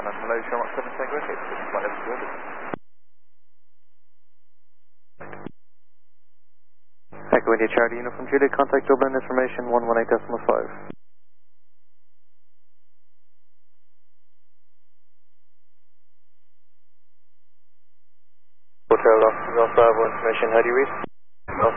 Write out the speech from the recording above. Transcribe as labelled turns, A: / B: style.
A: and Malaysia, Rock 7 Tango, it's 112. Echo India Charlie Uniform Juliet, contact Dublin information 118.5. Hotel Rock Bravo information, how do you read?